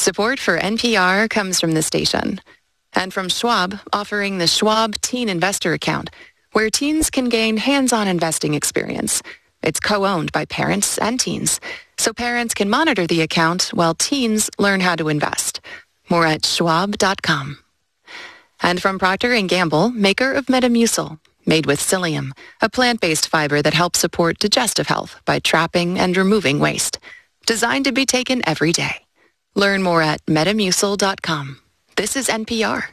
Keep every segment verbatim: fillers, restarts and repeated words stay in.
Support for N P R comes from the station and from Schwab, offering the Schwab Teen Investor Account, where teens can gain hands-on investing experience. It's co-owned by parents and teens, so parents can monitor the account while teens learn how to invest. More at schwab dot com. And from Procter and Gamble, maker of Metamucil, made with psyllium, a plant-based fiber that helps support digestive health by trapping and removing waste. Designed to be taken every day. Learn more at metamucil dot com. This is N P R.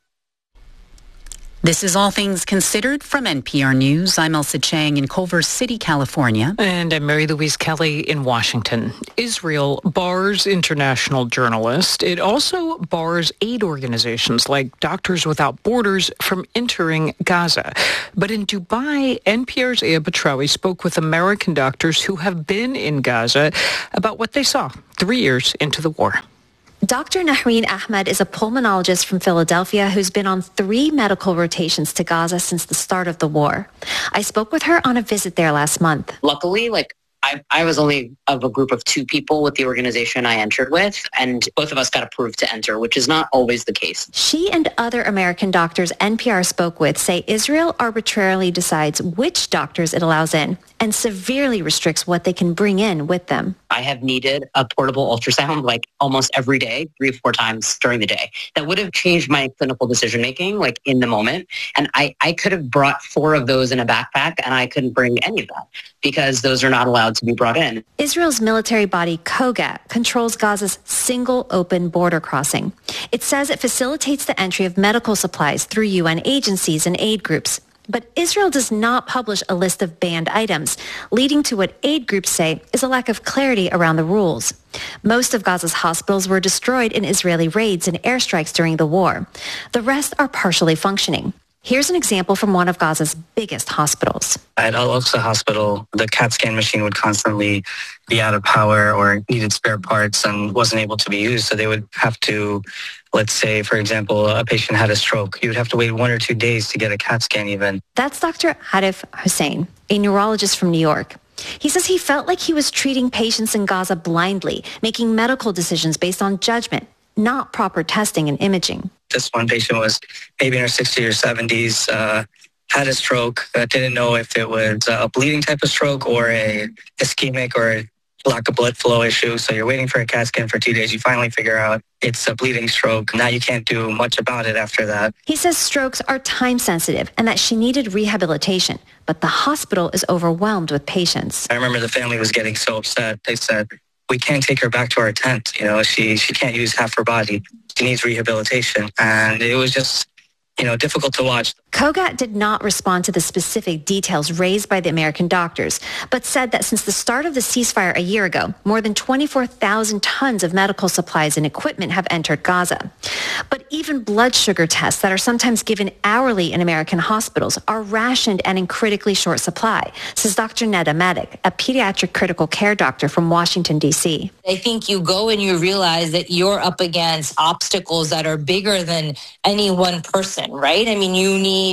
This is All Things Considered from N P R News. I'm Elsa Chang in Culver City, California. And I'm Mary Louise Kelly in Washington. Israel bars international journalists. It also bars aid organizations like Doctors Without Borders from entering Gaza. But in Dubai, N P R's Aya Batrawi spoke with American doctors who have been in Gaza about what they saw three years into the war. Doctor Nahreen Ahmed is a pulmonologist from Philadelphia who's been on three medical rotations to Gaza since the start of the war. I spoke with her on a visit there last month. Luckily, like I, I was only of a group of two people with the organization I entered with, and both of us got approved to enter, which is not always the case. She and other American doctors N P R spoke with say Israel arbitrarily decides which doctors it allows in and severely restricts what they can bring in with them. I have needed a portable ultrasound like almost every day, three or four times during the day. That would have changed my clinical decision-making like in the moment. And I, I could have brought four of those in a backpack and I couldn't bring any of that because those are not allowed to be brought in. Israel's military body, Kogat, controls Gaza's single open border crossing. It says it facilitates the entry of medical supplies through U N agencies and aid groups. But Israel does not publish a list of banned items, leading to what aid groups say is a lack of clarity around the rules. Most of Gaza's hospitals were destroyed in Israeli raids and airstrikes during the war. The rest are partially functioning. Here's an example from one of Gaza's biggest hospitals. At Al-Aqsa Hospital, the CAT scan machine would constantly be out of power or needed spare parts and wasn't able to be used. So they would have to, let's say, for example, a patient had a stroke. You would have to wait one or two days to get a CAT scan even. That's Doctor Arif Hussein, a neurologist from New York. He says he felt like he was treating patients in Gaza blindly, making medical decisions based on judgment, not proper testing and imaging. This one patient was maybe in her sixties or seventies, uh, had a stroke, uh, didn't know if it was a bleeding type of stroke or a ischemic or a lack of blood flow issue. So you're waiting for a CAT scan for two days. You finally figure out it's a bleeding stroke. Now you can't do much about it after that. He says strokes are time sensitive and that she needed rehabilitation, but the hospital is overwhelmed with patients. I remember the family was getting so upset. They said, we can't take her back to our tent. You know, she, she can't use half her body. She needs rehabilitation. And it was just, you know, difficult to watch. Kogat did not respond to the specific details raised by the American doctors, but said that since the start of the ceasefire a year ago, more than twenty-four thousand tons of medical supplies and equipment have entered Gaza. But even blood sugar tests that are sometimes given hourly in American hospitals are rationed and in critically short supply, says Doctor Neda Malik, a pediatric critical care doctor from Washington, D C. I think you go and you realize that you're up against obstacles that are bigger than any one person, right? I mean, you need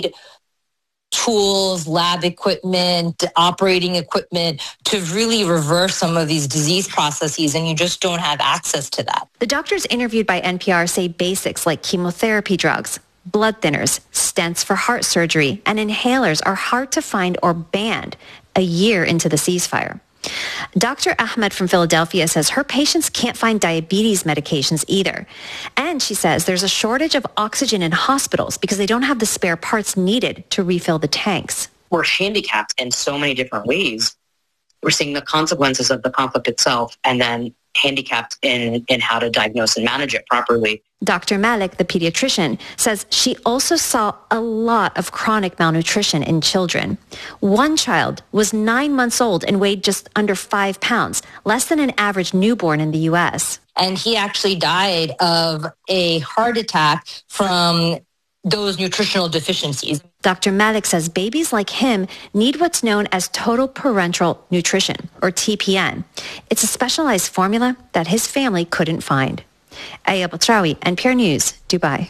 tools, lab equipment, operating equipment to really reverse some of these disease processes, and you just don't have access to that. The doctors interviewed by N P R say basics like chemotherapy drugs, blood thinners, stents for heart surgery, and inhalers are hard to find or banned a year into the ceasefire. Doctor Ahmed from Philadelphia says her patients can't find diabetes medications either. And she says there's a shortage of oxygen in hospitals because they don't have the spare parts needed to refill the tanks. We're handicapped in so many different ways. We're seeing the consequences of the conflict itself and then handicapped in, in how to diagnose and manage it properly. Doctor Malik, the pediatrician, says she also saw a lot of chronic malnutrition in children. One child was nine months old and weighed just under five pounds, less than an average newborn in the U S. And he actually died of a heart attack from those nutritional deficiencies. Doctor Malik says babies like him need what's known as total parenteral nutrition, or T P N. It's a specialized formula that his family couldn't find. Aya Batrawi, N P R News, Dubai.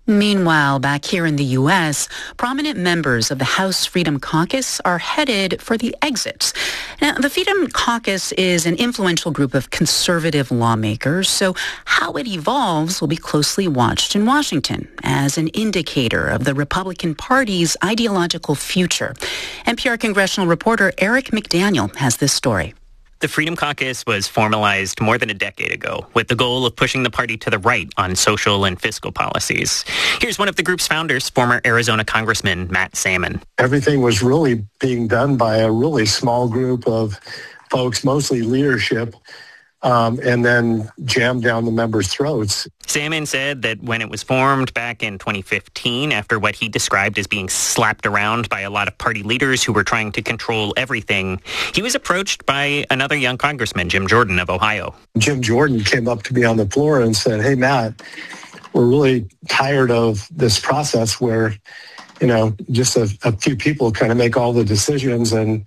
Meanwhile, back here in the U S, prominent members of the House Freedom Caucus are headed for the exits. Now, the Freedom Caucus is an influential group of conservative lawmakers, so how it evolves will be closely watched in Washington as an indicator of the Republican Party's ideological future. N P R congressional reporter Eric McDaniel has this story. The Freedom Caucus was formalized more than a decade ago with the goal of pushing the party to the right on social and fiscal policies. Here's one of the group's founders, former Arizona Congressman Matt Salmon. Everything was really being done by a really small group of folks, mostly leadership, um, and then jammed down the members' throats. Salmon said that when it was formed back in twenty fifteen, after what he described as being slapped around by a lot of party leaders who were trying to control everything, he was approached by another young congressman, Jim Jordan of Ohio. Jim Jordan came up to me on the floor and said, "Hey, Matt, we're really tired of this process where, you know, just a, a few people kind of make all the decisions, and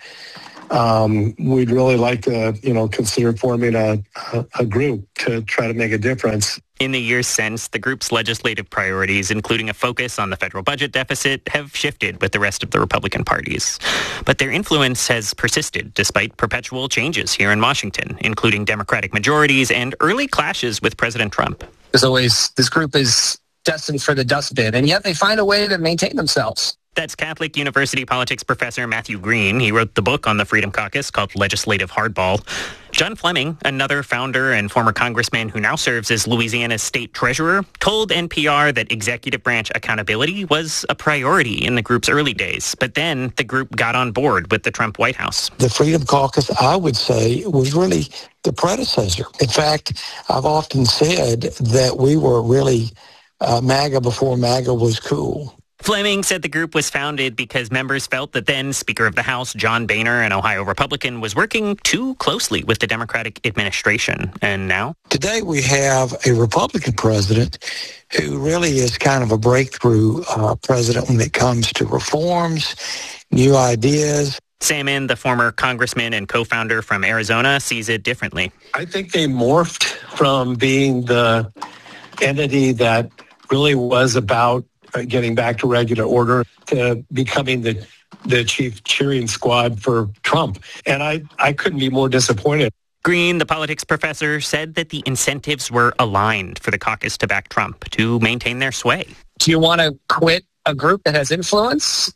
Um, we'd really like to, you know, consider forming a, a, a group to try to make a difference." In the years since, the group's legislative priorities, including a focus on the federal budget deficit, have shifted with the rest of the Republican parties. But their influence has persisted despite perpetual changes here in Washington, including Democratic majorities and early clashes with President Trump. As always, this group is destined for the dustbin, and yet they find a way to maintain themselves. That's Catholic University politics professor Matthew Green. He wrote the book on the Freedom Caucus called Legislative Hardball. John Fleming, another founder and former congressman who now serves as Louisiana's state treasurer, told N P R that executive branch accountability was a priority in the group's early days. But then the group got on board with the Trump White House. The Freedom Caucus, I would say, was really the predecessor. In fact, I've often said that we were really uh, MAGA before MAGA was cool. Fleming said the group was founded because members felt that then Speaker of the House John Boehner, an Ohio Republican, was working too closely with the Democratic administration. And now? Today we have a Republican president who really is kind of a breakthrough uh, president when it comes to reforms, new ideas. Salmon, the former congressman and co-founder from Arizona, sees it differently. I think they morphed from being the entity that really was about getting back to regular order to becoming the the chief cheering squad for Trump. And I, I couldn't be more disappointed. Green, the politics professor, said that the incentives were aligned for the caucus to back Trump to maintain their sway. Do you want to quit a group that has influence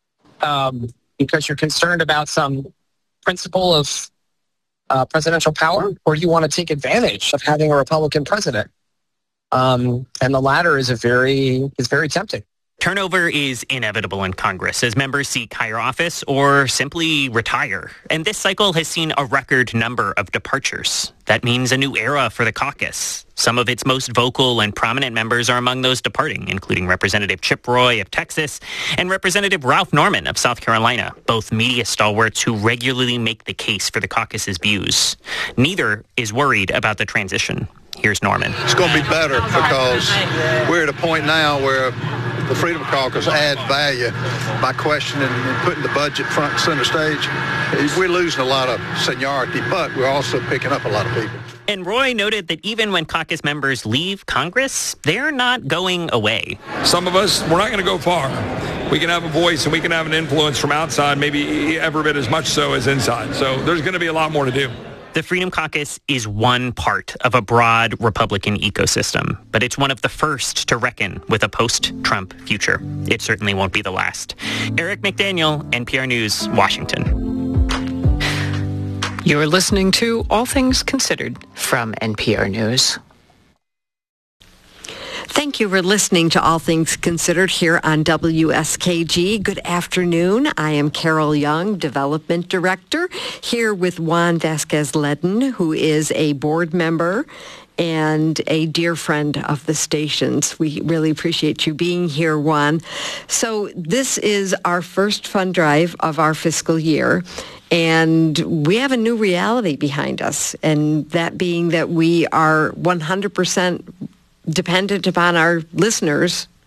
um, because you're concerned about some principle of uh, presidential power? Or do you want to take advantage of having a Republican president? Um, and the latter is a very is very tempting. Turnover is inevitable in Congress as members seek higher office or simply retire. And this cycle has seen a record number of departures. That means a new era for the caucus. Some of its most vocal and prominent members are among those departing, including Representative Chip Roy of Texas and Representative Ralph Norman of South Carolina, both media stalwarts who regularly make the case for the caucus's views. Neither is worried about the transition. Here's Norman. It's going to be better because we're at a point now where the Freedom Caucus adds value by questioning and putting the budget front and center stage. We're losing a lot of seniority, but we're also picking up a lot of people. And Roy noted that even when caucus members leave Congress, they're not going away. Some of us, we're not going to go far. We can have a voice and we can have an influence from outside, maybe every bit as much so as inside. So there's going to be a lot more to do. The Freedom Caucus is one part of a broad Republican ecosystem, but it's one of the first to reckon with a post-Trump future. It certainly won't be the last. Eric McDaniel, N P R News, Washington. You're listening to All Things Considered from N P R News. Thank you for listening to All Things Considered here on W S K G. Good afternoon. I am Carol Young, Development Director, here with Juan Vasquez-Ledden, who is a board member and a dear friend of the stations. We really appreciate you being here, Juan. So this is our first fund drive of our fiscal year, and we have a new reality behind us, and that being that we are one hundred percent dependent upon our listeners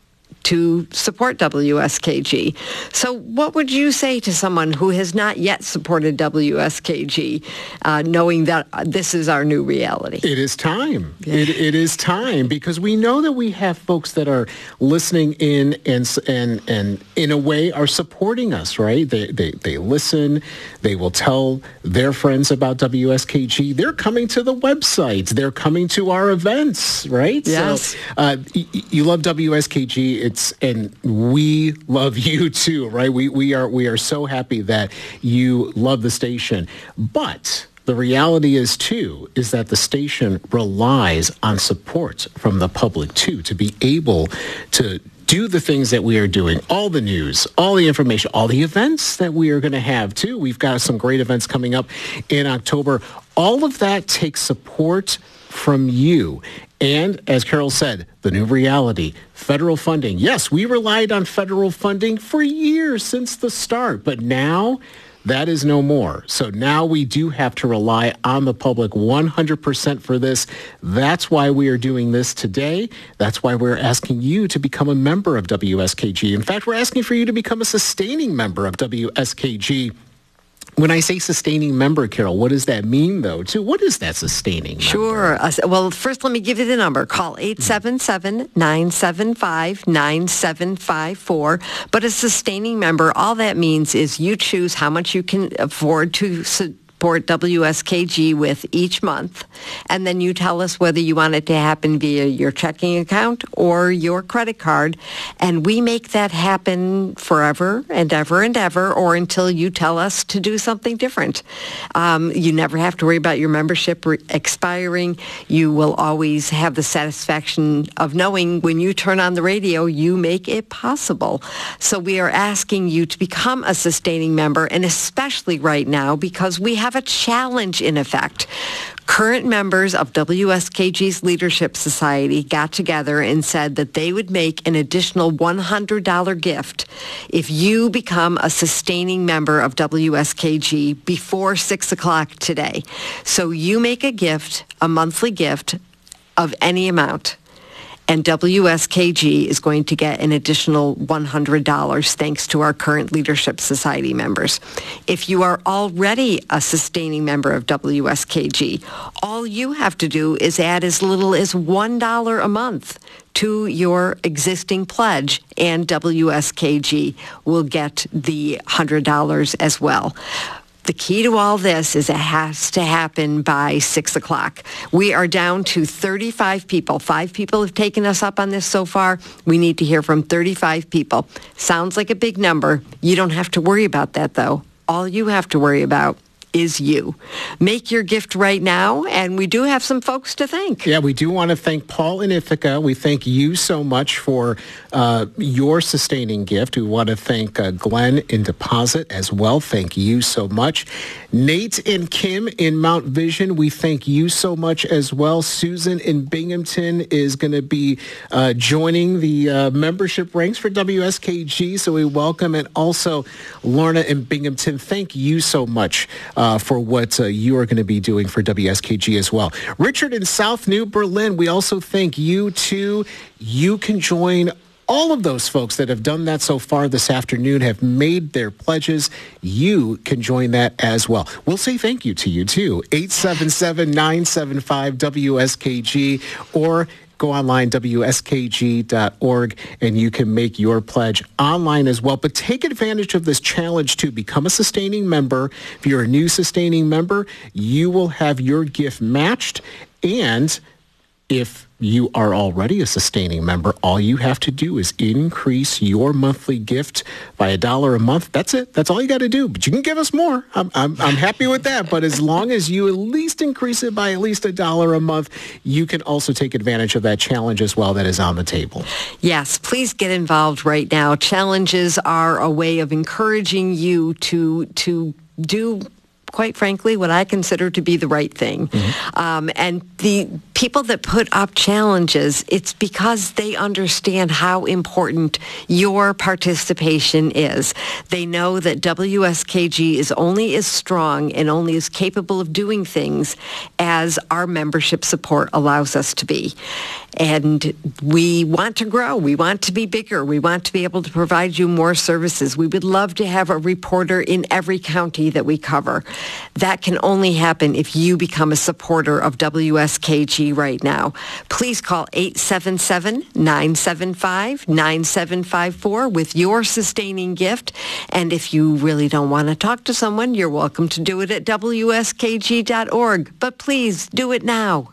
to support W S K G. So what would you say to someone who has not yet supported W S K G, uh, knowing that this is our new reality? It is time. It, it is time, because we know that we have folks that are listening in and and and in a way are supporting us, right? They they they listen. They will tell their friends about W S K G. They're coming to the website. They're coming to our events, right? Yes. So uh, y- you love W S K G. It's and we love you too, right? We we are we are so happy that you love the station, but the reality is, too, is that the station relies on support from the public, too, to be able to do the things that we are doing, all the news, all the information, all the events that we are going to have, too. We've got some great events coming up in October. All of that takes support from you. And as Carol said, the new reality, federal funding. Yes, we relied on federal funding for years since the start, but now that is no more. So now we do have to rely on the public one hundred percent for this. That's why we are doing this today. That's why we're asking you to become a member of W S K G. In fact, we're asking for you to become a sustaining member of W S K G. When I say sustaining member, Carol, what does that mean, though, too? What is that sustaining member? Sure. Uh, well, first, let me give you the number. Call eight seven seven, nine seven five, nine seven five four. But a sustaining member, all that means is you choose how much you can afford to su- support W S K G with each month, and then you tell us whether you want it to happen via your checking account or your credit card, and we make that happen forever and ever and ever, or until you tell us to do something different. Um, you never have to worry about your membership re- expiring. You will always have the satisfaction of knowing when you turn on the radio, you make it possible. So we are asking you to become a sustaining member, and especially right now because we have a challenge in effect. Current members of W S K G's Leadership Society got together and said that they would make an additional one hundred dollars gift if you become a sustaining member of W S K G before six o'clock today. So you make a gift, a monthly gift of any amount, and W S K G is going to get an additional one hundred dollars thanks to our current Leadership Society members. If you are already a sustaining member of W S K G, all you have to do is add as little as one dollar a month to your existing pledge, and W S K G will get the one hundred dollars as well. The key to all this is it has to happen by six o'clock. We are down to thirty-five people. Five people have taken us up on this so far. We need to hear from thirty-five people. Sounds like a big number. You don't have to worry about that, though. All you have to worry about is you. Make your gift right now, and we do have some folks to thank. Yeah, we do want to thank Paul in Ithaca. We thank you so much for uh, your sustaining gift. We want to thank uh, Glenn in Deposit as well. Thank you so much. Nate and Kim in Mount Vision, we thank you so much as well. Susan in Binghamton is going to be uh, joining the uh, membership ranks for W S K G, so we welcome. And also, Lorna in Binghamton, thank you so much uh, for what uh, you are going to be doing for W S K G as well. Richard in South New Berlin, we also thank you too. You can join all of those folks that have done that so far this afternoon, have made their pledges. You can join that as well. We'll say thank you to you, too. eight seven seven, nine seven five, W S K G, or go online, W S K G dot org, and you can make your pledge online as well. But take advantage of this challenge, too. Become a sustaining member. If you're a new sustaining member, you will have your gift matched. And if you are already a sustaining member, all you have to do is increase your monthly gift by a dollar a month. That's it. That's all you got to do. But you can give us more. I'm, I'm, I'm happy with that. But as long as you at least increase it by at least a dollar a month, you can also take advantage of that challenge as well that is on the table. Yes, please get involved right now. Challenges are a way of encouraging you to to do, quite frankly, what I consider to be the right thing. Mm-hmm. Um, and the people that put up challenges, it's because they understand how important your participation is. They know that W S K G is only as strong and only as capable of doing things as our membership support allows us to be. And we want to grow. We want to be bigger. We want to be able to provide you more services. We would love to have a reporter in every county that we cover. That can only happen if you become a supporter of W S K G right now. Please call eight seven seven, nine seven five, nine seven five four with your sustaining gift. And if you really don't want to talk to someone, you're welcome to do it at W S K G dot org. But please do it now.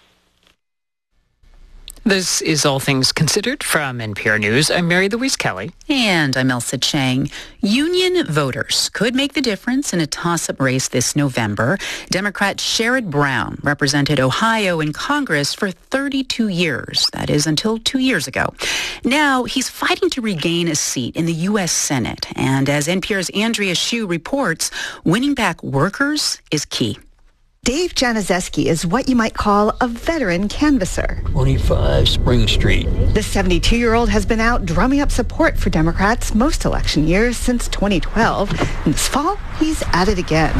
This is All Things Considered from N P R News. I'm Mary Louise Kelly. And I'm Elsa Chang. Union voters could make the difference in a toss-up race this November. Democrat Sherrod Brown represented Ohio in Congress for thirty-two years. That is until two years ago. Now he's fighting to regain a seat in the U S Senate. And as N P R's Andrea Hsu reports, winning back workers is key. Dave Januszewski is what you might call a veteran canvasser. twenty-five Spring Street. The seventy-two-year-old has been out drumming up support for Democrats most election years since twenty twelve. And this fall, he's at it again.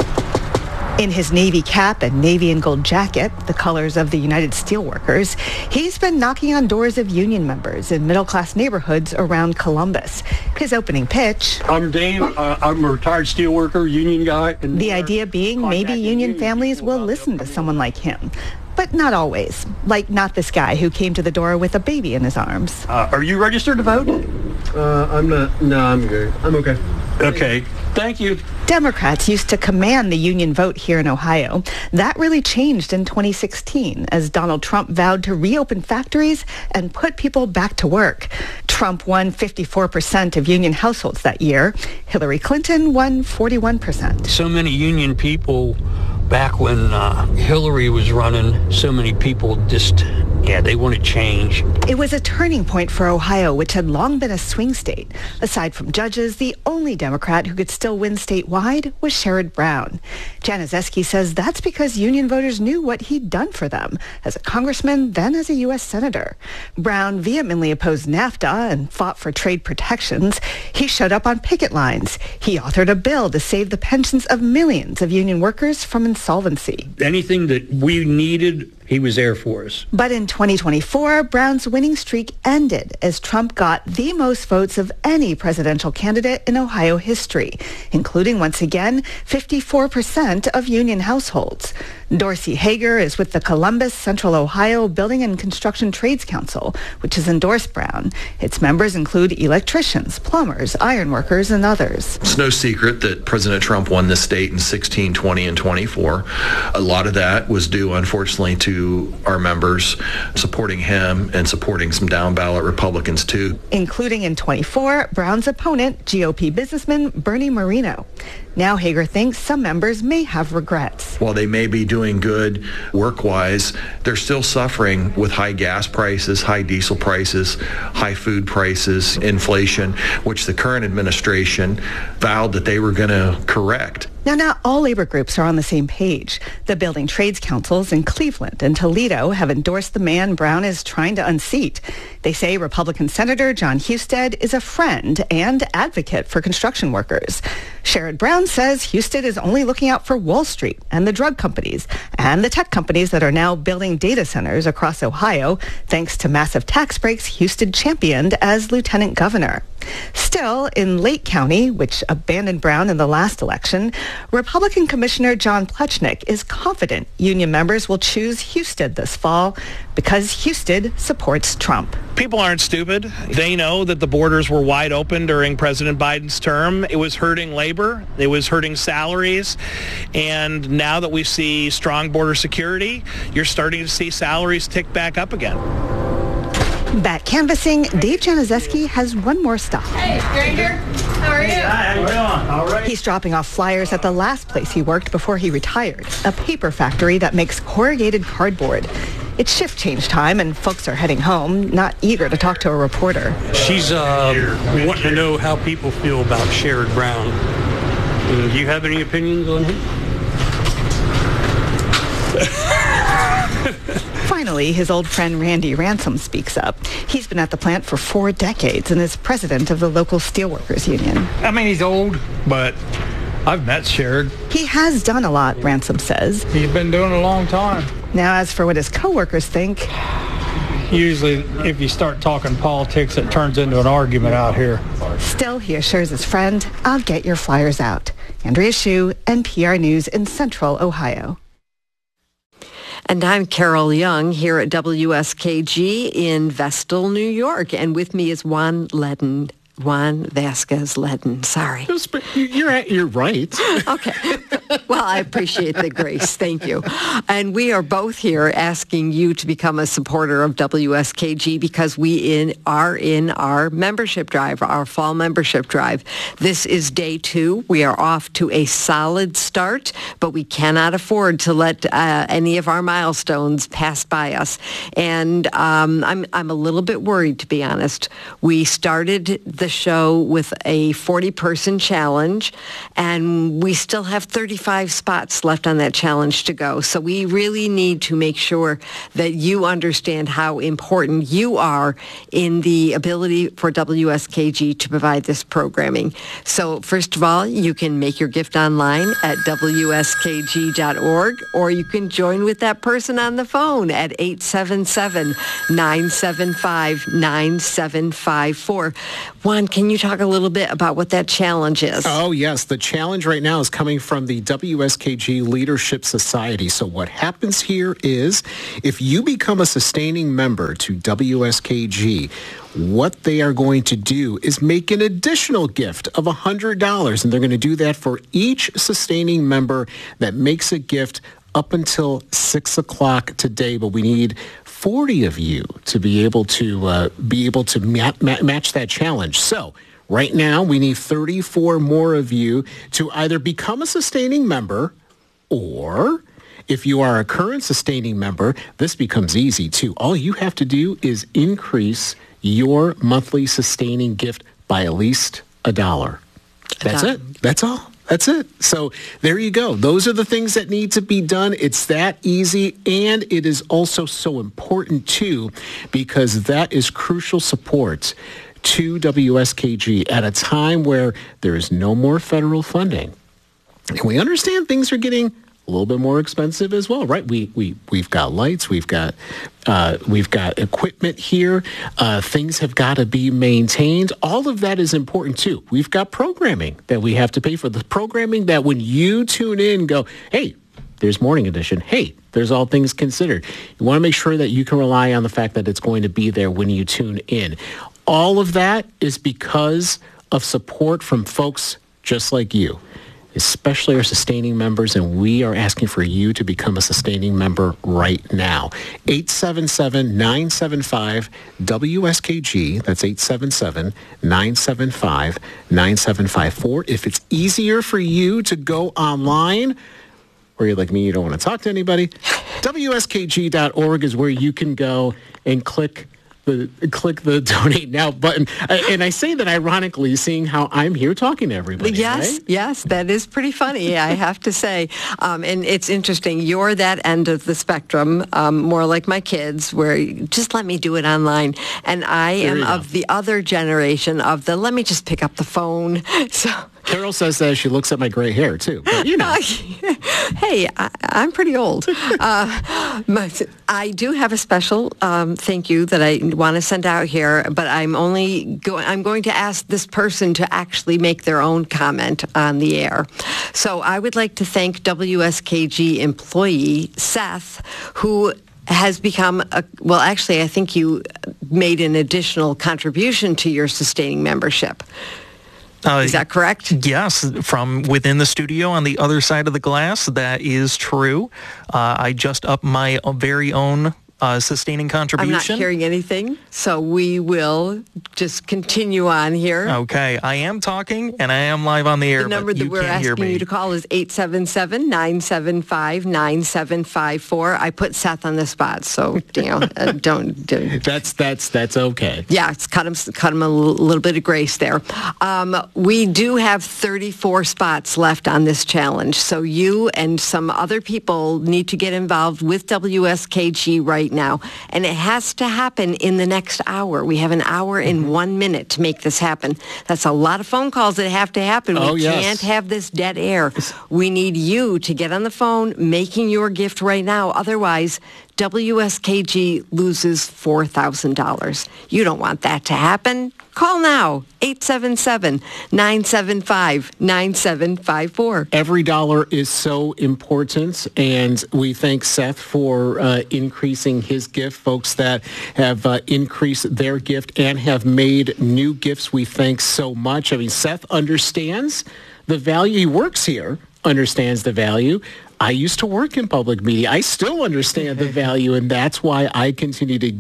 In his Navy cap and Navy and gold jacket, the colors of the United Steelworkers, he's been knocking on doors of union members in middle-class neighborhoods around Columbus. His opening pitch... I'm Dave. Uh, I'm a retired steelworker, union guy. The idea being maybe union families will listen to someone like him. But not always. Like not this guy who came to the door with a baby in his arms. Uh, are you registered to vote? Uh, I'm not. No, I'm good. I'm okay. Okay. Thank you. Democrats used to command the union vote here in Ohio. That really changed in twenty sixteen as Donald Trump vowed to reopen factories and put people back to work. Trump won fifty-four percent of union households that year. Hillary Clinton won forty-one percent. So many union people back when uh, Hillary was running, so many people just, yeah, they want to change. It was a turning point for Ohio, which had long been a swing state. Aside from judges, the only Democrat who could still win statewide was Sherrod Brown. Januszewski says that's because union voters knew what he'd done for them as a congressman, then as a U S senator. Brown vehemently opposed NAFTA and fought for trade protections. He showed up on picket lines. He authored a bill to save the pensions of millions of union workers from insolvency. Anything that we needed, he was there for us. But in twenty twenty-four, Brown's winning streak ended as Trump got the most votes of any presidential candidate in Ohio history, including, once again, fifty-four percent of union households. Dorsey Hager is with the Columbus Central Ohio Building and Construction Trades Council, which has endorsed Brown. Its members include electricians, plumbers, ironworkers, and others. It's no secret that President Trump won this state in sixteen, twenty, and twenty-four. A lot of that was due, unfortunately, to our members supporting him and supporting some down-ballot Republicans, too. Including in twenty-four, Brown's opponent, G O P businessman Bernie Moreno. Now Hager thinks some members may have regrets. While they may be doing good work-wise, they're still suffering with high gas prices, high diesel prices, high food prices, inflation, which the current administration vowed that they were going to correct. Now, not all labor groups are on the same page. The building trades councils in Cleveland and Toledo have endorsed the man Brown is trying to unseat. They say Republican Senator John Husted is a friend and advocate for construction workers. Sherrod Brown says Husted is only looking out for Wall Street and the drug companies and the tech companies that are now building data centers across Ohio, thanks to massive tax breaks Husted championed as lieutenant governor. Still, in Lake County, which abandoned Brown in the last election, Republican Commissioner John Plechnik is confident union members will choose Husted this fall because Husted supports Trump. People aren't stupid. They know that the borders were wide open during President Biden's term. It was hurting labor. It was hurting salaries. And now that we see strong border security, you're starting to see salaries tick back up again. Back canvassing, Dave Januszewski has one more stop. Hey, stranger. How are you? Hi, how you doing? All right. He's dropping off flyers at the last place he worked before he retired, a paper factory that makes corrugated cardboard. It's shift change time, and folks are heading home, not eager to talk to a reporter. She's uh, wanting to know how people feel about Sherrod Brown. Uh, do you have any opinions on him? Finally, his old friend Randy Ransom speaks up. He's been at the plant for four decades and is president of the local steelworkers union. I mean, he's old, but I've met Sherrod. He has done a lot, Ransom says. He's been doing it a long time. Now, as for what his coworkers think... Usually, if you start talking politics, it turns into an argument out here. Still, he assures his friend, I'll get your flyers out. Andrea Hsu, N P R News in Central Ohio. And I'm Carol Young here at W S K G in Vestal, New York. And with me is Juan Ledden. Juan Vasquez Ledden. Sorry. You're at, you're right. Okay. Well, I appreciate the grace. Thank you. And we are both here asking you to become a supporter of W S K G because we in are in our membership drive, our fall membership drive. This is day two. We are off to a solid start, but we cannot afford to let uh, any of our milestones pass by us. And um, I'm I'm a little bit worried, to be honest. We started the show with a forty-person challenge, and we still have thirty-five spots left on that challenge to go. So we really need to make sure that you understand how important you are in the ability for W S K G to provide this programming. So first of all, you can make your gift online at W S K G dot org, or you can join with that person on the phone at eight seven seven, nine seven five, nine seven five four. Juan, can you talk a little bit about what that challenge is? Oh, yes. The challenge right now is coming from the W S K G Leadership Society. So what happens here is if you become a sustaining member to W S K G, what they are going to do is make an additional gift of one hundred dollars. And they're going to do that for each sustaining member that makes a gift up until six o'clock today. But we need forty of you to be able to uh, be able to ma- ma- match that challenge. So right now, we need thirty-four more of you to either become a sustaining member, or if you are a current sustaining member, this becomes easy too. All you have to do is increase your monthly sustaining gift by at least a dollar. That's it. That's all. That's it. So there you go. Those are the things that need to be done. It's that easy, and it is also so important too, because that is crucial support to W S K G at a time where there is no more federal funding. And we understand things are getting a little bit more expensive as well, right? We we we've got lights, we've got uh, we've got equipment here. Uh, things have got to be maintained. All of that is important too. We've got programming that we have to pay for. The programming that when you tune in, go, hey, there's Morning Edition. Hey, there's All Things Considered. You want to make sure that you can rely on the fact that it's going to be there when you tune in. All of that is because of support from folks just like you, especially our sustaining members, and we are asking for you to become a sustaining member right now. eight seven seven, nine seven five, W S K G. That's eight seven seven, nine seven five, nine seven five four. If it's easier for you to go online, or you're like me, you don't want to talk to anybody, W S K G dot org is where you can go and click The, click the donate now button. And I say that ironically, seeing how I'm here talking to everybody. Yes, right? yes, that is pretty funny, I have to say. Um, and it's interesting. You're that end of the spectrum, um, more like my kids, where you, just let me do it online. And I There am you go. of the other generation of the let me just pick up the phone. So Carol says that she looks at my gray hair too, but you know. Hey, I, I'm pretty old. Uh, but I do have a special um, thank you that I want to send out here, but I'm only going. I'm going to ask this person to actually make their own comment on the air. So I would like to thank W S K G employee Seth, who has become a, well, actually, I think you made an additional contribution to your sustaining membership. Uh, is that correct? Yes, from within the studio on the other side of the glass, that is true. Uh, I just upped my very own uh, sustaining contribution. I'm not hearing anything, so we will just continue on here. Okay, I am talking, and I am live on the air, The number but that you we're can't hear asking me. you to call is eight seven seven, nine seven five, nine seven five four. I put Seth on the spot, so, you know, uh, don't... don't That's that's that's okay. Yeah, it's cut him, cut him a l- little bit of grace there. Um, we do have thirty-four spots left on this challenge, so you and some other people need to get involved with W S K G right right now, and it has to happen in the next hour. We have an hour and mm-hmm. one minute to make this happen. That's a lot of phone calls that have to happen. Oh, we yes. can't have this dead air. We need you to get on the phone making your gift right now. Otherwise, W S K G loses four thousand dollars. You don't want that to happen. Call now, eight seven seven, nine seven five, nine seven five four. Every dollar is so important, and we thank Seth for uh, increasing his gift. Folks that have uh, increased their gift and have made new gifts, we thank so much. I mean, Seth understands the value. He works here, understands the value. I used to work in public media. I still understand the value, and that's why I continue to